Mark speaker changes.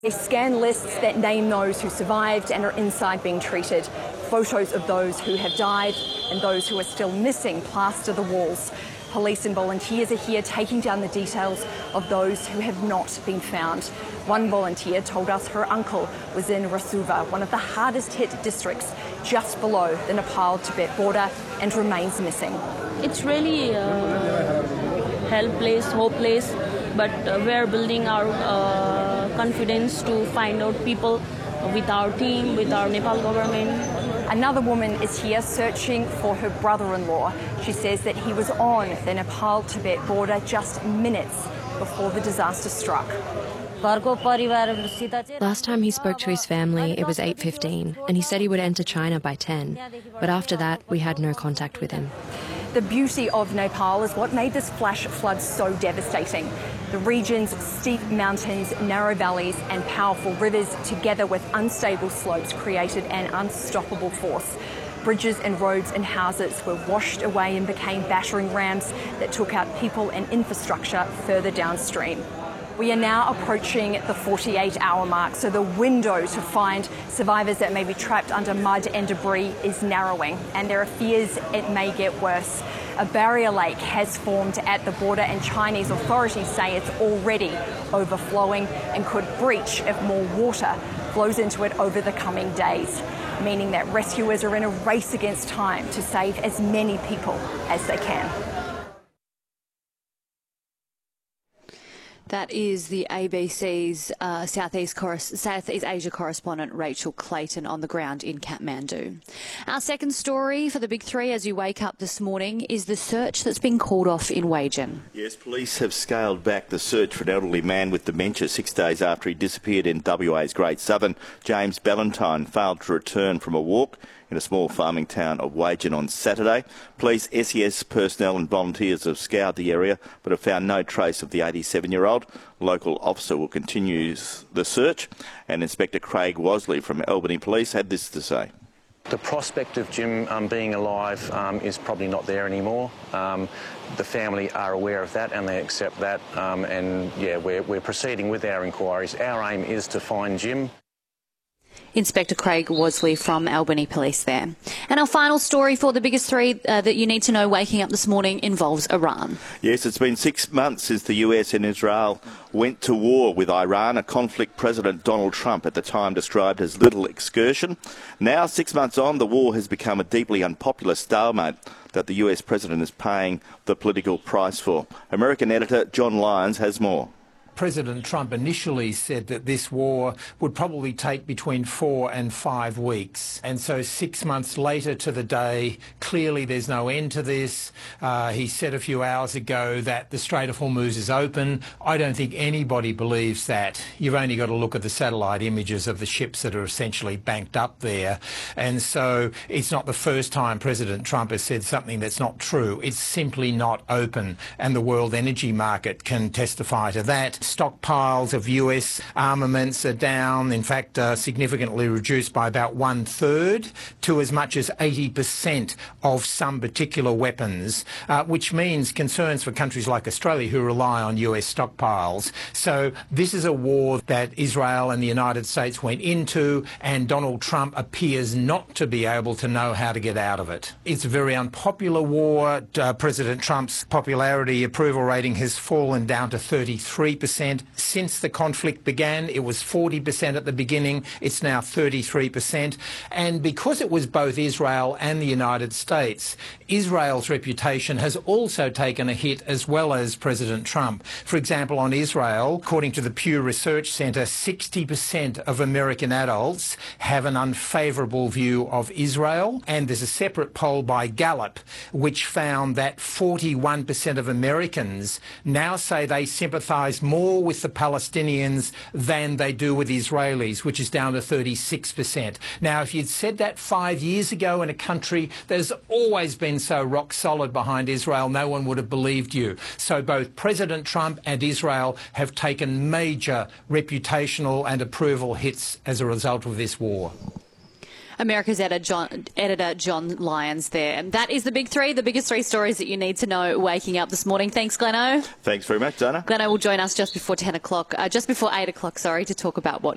Speaker 1: They scan lists that name those who survived and are inside being treated. Photos of those who have died and those who are still missing plaster the walls. Police and volunteers are here taking down the details of those who have not been found. One volunteer told us her uncle was in Rasuva, one of the hardest hit districts just below the Nepal-Tibet border, and remains missing.
Speaker 2: It's really helpless, hopeless, but we're building our confidence to find out people with our team, with our Nepal government.
Speaker 1: Another woman is here searching for her brother-in-law. She says that he was on the Nepal-Tibet border just minutes before the disaster struck.
Speaker 3: Last time he spoke to his family, it was 8:15, and he said he would enter China by 10. But after that, we had no contact with him.
Speaker 1: The beauty of Nepal is what made this flash flood so devastating. The region's steep mountains, narrow valleys and powerful rivers, together with unstable slopes, created an unstoppable force. Bridges and roads and houses were washed away and became battering rams that took out people and infrastructure further downstream. We are now approaching the 48-hour mark, so the window to find survivors that may be trapped under mud and debris is narrowing, and there are fears it may get worse. A barrier lake has formed at the border, and Chinese authorities say it's already overflowing and could breach if more water flows into it over the coming days, meaning that rescuers are in a race against time to save as many people as they can.
Speaker 4: That is the ABC's Southeast Asia correspondent Rachel Clayton on the ground in Kathmandu. Our second story for the Big Three as you wake up this morning is the search that's been called off in Wagen.
Speaker 5: Yes, police have scaled back the search for an elderly man with dementia 6 days after he disappeared in WA's Great Southern. James Ballantyne failed to return from a walk in a small farming town of Wagen on Saturday. Police, SES personnel and volunteers have scoured the area but have found no trace of the 87-year-old. A local officer will continue the search, and Inspector Craig Wasley from Albany Police had this to say.
Speaker 6: The prospect of Jim being alive is probably not there anymore. The family are aware of that and they accept that, and yeah, we're proceeding with our inquiries. Our aim is to find Jim.
Speaker 4: Inspector Craig Wasley from Albany Police there. And our final story for the biggest three that you need to know waking up this morning involves Iran.
Speaker 5: Yes, it's been 6 months since the US and Israel went to war with Iran, a conflict President Donald Trump at the time described as little excursion. Now, 6 months on, the war has become a deeply unpopular stalemate that the US President is paying the political price for. American editor John Lyons has more.
Speaker 7: President Trump initially said that this war would probably take between 4 and 5 weeks. And so 6 months later to the day, clearly there's no end to this. He said a few hours ago that the Strait of Hormuz is open. I don't think anybody believes that. You've only got to look at the satellite images of the ships that are essentially banked up there. And so it's not the first time President Trump has said something that's not true. It's simply not open. And the world energy market can testify to that. Stockpiles of US armaments are down, in fact, significantly reduced by about 1/3 to as much as 80% of some particular weapons, which means concerns for countries like Australia who rely on US stockpiles. So this is a war that Israel and the United States went into, and Donald Trump appears not to be able to know how to get out of it. It's a very unpopular war. President Trump's popularity approval rating has fallen down to 33%. Since the conflict began. It was 40% at the beginning. It's now 33%. And because it was both Israel and the United States, Israel's reputation has also taken a hit as well as President Trump. For example, on Israel, according to the Pew Research Center, 60% of American adults have an unfavourable view of Israel. And there's a separate poll by Gallup which found that 41% of Americans now say they sympathise more with the Palestinians than they do with Israelis, which is down to 36%. Now, if you'd said that 5 years ago in a country that has always been so rock solid behind Israel, no one would have believed you. So both President Trump and Israel have taken major reputational and approval hits as a result of this war.
Speaker 4: America's editor John Lyons there. And that is the Big Three, the biggest three stories that you need to know waking up this morning. Thanks, Gleno.
Speaker 5: Thanks very much, Dana.
Speaker 4: Gleno will join us just before 8 o'clock, to talk about what